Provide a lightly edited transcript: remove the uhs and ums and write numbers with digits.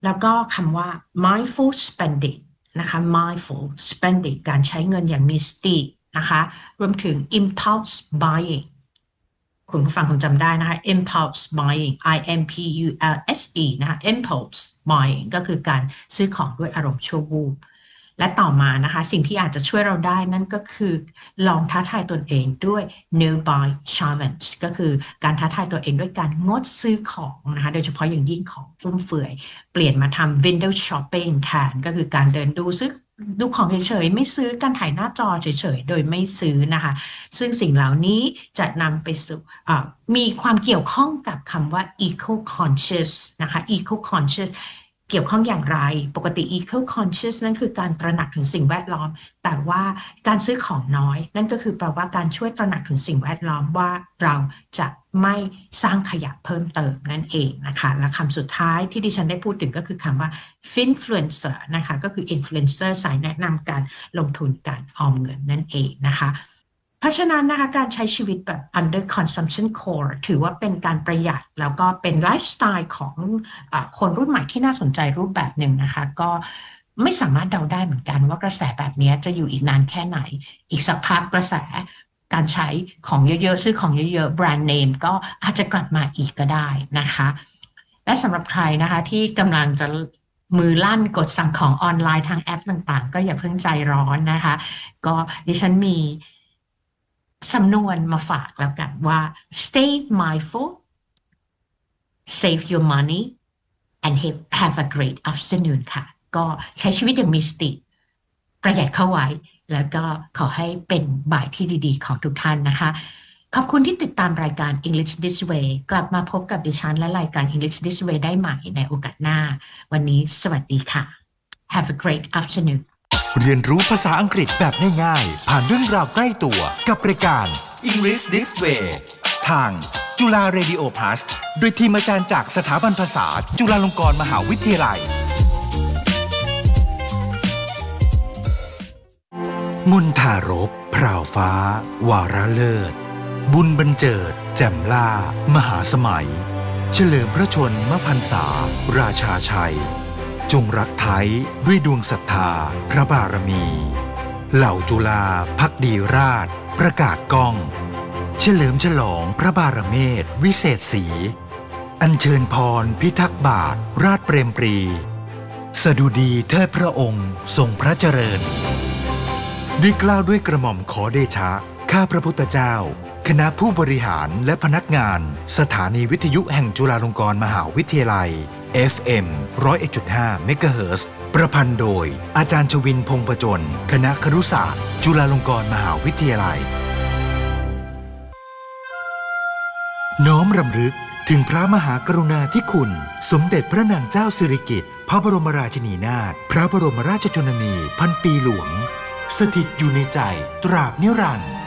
แล้วก็คำว่า mindful spending นะคะ mindful spending การใช้เงินอย่างมีสตินะคะรวมถึง impulse buying คุณผู้ฟังคงจำได้นะคะ impulse buying IMPULSE นะคะ impulse buying ก็คือการซื้อของด้วยอารมณ์ชั่ววูบและต่อมานะคะสิ่งที่อาจจะช่วยเราได้นั่นก็คือลองท้าทายตนเองด้วย no buy challenge ก็คือการท้าทายตัวเองด้วยการงดซื้อของนะคะโดยเฉพาะอย่างยิ่งของฟุ่มเฟือยเปลี่ยนมาทำ window shopping แทนก็คือการเดินดูของเฉยๆไม่ซื้อการถ่ายหน้าจอเฉยๆโดยไม่ซื้อนะคะซึ่งสิ่งเหล่านี้จะนำไปสู่มีความเกี่ยวข้องกับคำว่า eco conscious นะคะ eco conscious เกี่ยวข้องอย่างไรปกติ eco conscious นั่นคือการตระหนักถึงสิ่งแวดล้อมแต่ว่าการซื้อของน้อยนั่นก็คือแปลว่าการช่วยตระหนักถึงสิ่งแวดล้อมว่าเราจะไม่สร้างขยะเพิ่มเติมนั่นเองนะคะและคำสุดท้ายที่ดิฉันได้พูดถึงก็คือคำว่า finfluencer นะคะก็คือ influencer สายแนะนำการลงทุนการออมเงินนั่นเองนะคะเพราะฉะนั้นนะคะการใช้ชีวิตแบบ under consumption core ถือว่าเป็นการประหยัดแล้วก็เป็นไลฟ์สไตล์ของคนรุ่นใหม่ที่น่าสนใจรูปแบบหนึ่งนะคะก็ไม่สามารถเดาได้เหมือนกันว่ากระแสแบบนี้จะอยู่อีกนานแค่ไหนอีกสักพักกระแสการใช้ของเยอะๆซื้อของเยอะๆแบรนด์เนมก็อาจจะกลับมาอีกก็ได้นะคะและสำหรับใครนะคะที่กำลังจะมือลั่นกดสั่งของออนไลน์ทางแอปต่างๆก็อย่าเพิ่งใจร้อนนะคะก็ดิฉันมีสำนวนมาฝากแล้วกันว่า stay mindful save your money and have a great afternoon ค่ะก็ใช้ชีวิตอย่างมีสติประหยัดเข้าไว้แล้วก็ขอให้เป็นบ่ายที่ดีๆของทุกท่านนะคะขอบคุณที่ติดตามรายการ English This Way กลับมาพบกับดิฉันและรายการ English This Way ได้ใหม่ในโอกาสหน้าวันนี้สวัสดีค่ะ Have a great afternoon เรียนรู้ภาษาอังกฤษแบบง่ายๆผ่านเรื่องราวใกล้ตัวกับรายการ English This Way ทางจุฬา Radio Plus โดยทีมอาจารย์จากสถาบันภาษาจุฬาลงกรณ์มหาวิทยาลัยมนทารบพราวฟ้าวาระเลิศบุญบันเจิดแจ่มล่ามหาสมัยเฉลิมพระชนมพรรษาราชาชัยจงรักไทยด้วยดวงศรัทธาพระบารมีเหล่าจุฬาภักดีราชประกาศก้องเฉลิมฉลองพระบารเมศวิเศษศรีอัญเชิญพรพิทักษ์บาทราชเปรมปรีสดุดีเทิดพระองค์ทรงพระเจริญด้วยเกล้าด้วยกระหม่อมขอเดชะข้าพระพุทธเจ้าคณะผู้บริหารและพนักงานสถานีวิทยุแห่งจุฬาลงกรณ์มหาวิทยาลัย FM 101.5 เมกะเฮิรตซ์ประพันธ์โดยอาจารย์ชวินพงษ์ประจนคณะครุศาสตร์จุฬาลงกรณ์มหาวิทยาลัยน้อมรำลึกถึงพระมหากรุณาธิคุณสมเด็จพระนางเจ้าสิริกิติ์พระบรมราชินีนาถพระบรมราชชนนีพันปีหลวงสถิตอยู่ในใจตราบนิรันดร์